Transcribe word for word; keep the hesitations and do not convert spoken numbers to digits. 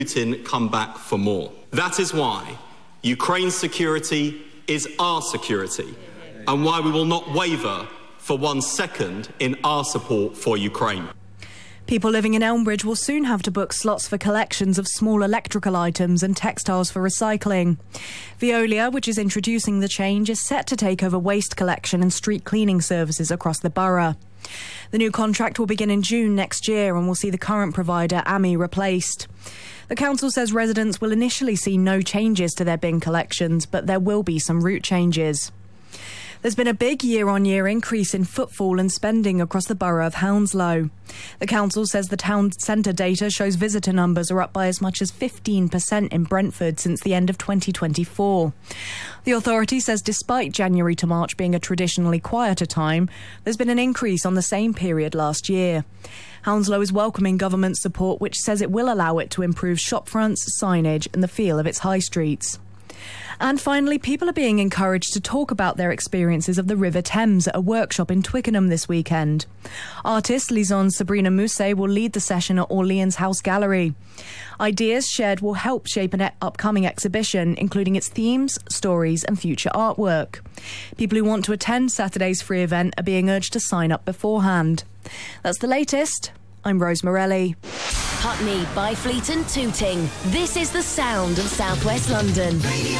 Putin come back for more. That is why Ukraine's security is our security, and why we will not waver for one second in our support for Ukraine. People living in Elmbridge will soon have to book slots for collections of small electrical items and textiles for recycling. Veolia, which is introducing the change, is set to take over waste collection and street cleaning services across the borough. The new contract will begin in June next year and will see the current provider, A M I, replaced. The council says residents will initially see no changes to their bin collections, but there will be some route changes. There's been a big year-on-year increase in footfall and spending across the borough of Hounslow. The council says the town centre data shows visitor numbers are up by as much as fifteen percent in Brentford since the end of twenty twenty-four. The authority says despite January to March being a traditionally quieter time, there's been an increase on the same period last year. Hounslow is welcoming government support, which says it will allow it to improve shopfronts, signage and the feel of its high streets. And finally, people are being encouraged to talk about their experiences of the River Thames at a workshop in Twickenham this weekend. Artist Lizon Sabrina Mousse will lead the session at Orleans House Gallery. Ideas shared will help shape an upcoming exhibition, including its themes, stories and future artwork. People who want to attend Saturday's free event are being urged to sign up beforehand. That's the latest. I'm Rose Morelli. Putney, Byfleet and Tooting. This is the sound of South West London. Radio